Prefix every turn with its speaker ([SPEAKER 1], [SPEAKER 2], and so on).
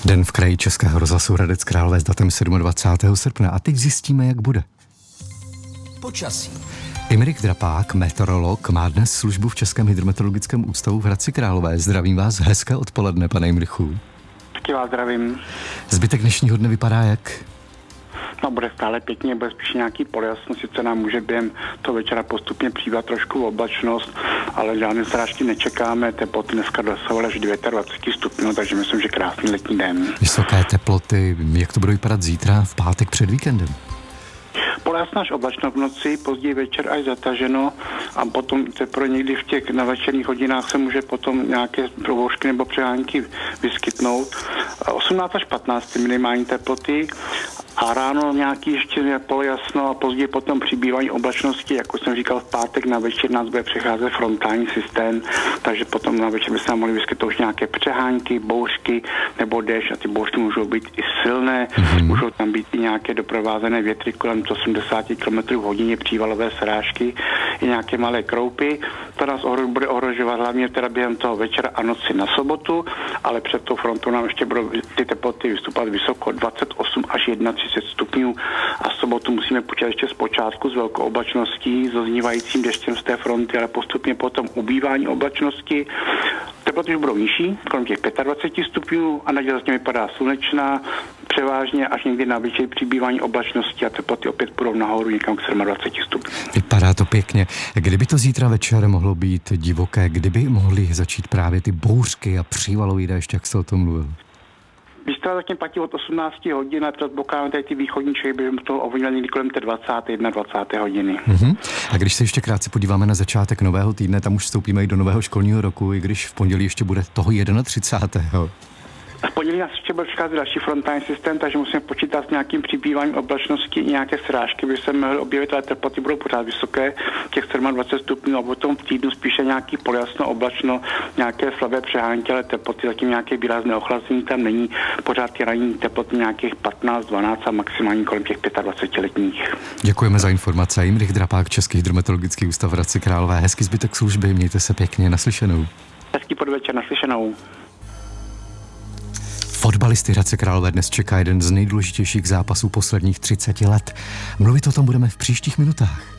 [SPEAKER 1] Den v kraji Českého rozhlasu Hradec Králové s datem 27. srpna. A teď zjistíme, jak bude.
[SPEAKER 2] Počasí.
[SPEAKER 1] Imrich Drapák, meteorolog, má dnes službu v Českém hydrometeorologickém ústavu v Hradci Králové. Zdravím vás, hezké odpoledne, pane Imrichu.
[SPEAKER 3] Taky vás zdravím.
[SPEAKER 1] Zbytek dnešního dne vypadá jak?
[SPEAKER 3] No, bude stále pěkně, bude spíš nějaký polojasnost, sice nám může během toho večera postupně přibývat trošku oblačnost, ale žádné srážky nečekáme, teploty dneska dosahovaly až 29 stupňů, takže myslím, že krásný letní den.
[SPEAKER 1] Vysoké teploty, jak to bude vypadat zítra v pátek před víkendem?
[SPEAKER 3] Polojasno až oblačno v noci, později večer až zataženo a potom teprve někdy v těch na večerních hodinách se může potom nějaké provoušky nebo přehánky vyskytnout. 18 až 15 minimální teploty a ráno nějaký ještě polojasno a později potom přibývání oblačnosti, jako jsem říkal, v pátek na večer nás bude přecházet frontální systém, takže potom na večer by se nám mohly vyskytnout už nějaké přehánky, bouřky nebo déšť a ty bouřky můžou být i silné, můžou tam být i nějaké doprovázené větry kolem 80 km v hodině, přívalové srážky i nějaké malé kroupy. To nás bude ohrožovat hlavně teda během toho večera a noci na sobotu, ale před tou frontou nám ještě budou ty teploty vystupovat vysoko 28 až 31 stupňů a sobotu musíme počítat ještě zpočátku s velkou oblačností, s oznívajícím deštěm z té fronty, ale postupně potom ubývání oblačnosti. Teploty už budou nižší, kolem těch 25 stupňů a naděle vlastně vypadá slunečná, převážně až někdy na večer přibývání oblačnosti a teploty opět půjdou nahoru někam k 27 stupňů.
[SPEAKER 1] Vypadá to pěkně. Kdyby to zítra večer mohlo být divoké, kdyby mohly začít právě ty bouřky a přívalový déšť, jak jste o tom mluvil?
[SPEAKER 3] Výstava zatím platí od 18 hodin a předpokládáme tady ty východní Čechy během toho ovlivnili někdy kolem té 20. 21. hodiny.
[SPEAKER 1] A když se ještě krátce podíváme na začátek nového týdne, tam už vstoupíme i do nového školního roku, i když v pondělí ještě bude toho 31.
[SPEAKER 3] V pondělí nás ještě bude přicházet další frontální systém, takže musíme počítat s nějakým přibýváním oblačnosti, nějaké srážky by se mohly objevit, ale teploty budou pořád vysoké, těch 27 stupňů a potom v týdnu spíše nějaký polojasno, oblačno, nějaké slabé přehánky, ale teploty zatím nějaké výrazné ochlazení tam není, pořád ty ranní teploty nějakých 15, 12 a maximálně kolem těch 25 letních.
[SPEAKER 1] Děkujeme za informace. Imrich Drapák, Český hydrometeorologický ústav v Hradci Králové. Hezký zbytek služby, mějte se pěkně, naslyšenou.
[SPEAKER 3] Hezký podvečer, naslyšenou.
[SPEAKER 1] Fotbalisty Hradce Králové dnes čeká jeden z nejdůležitějších zápasů posledních 30 let. Mluvit o tom budeme v příštích minutách.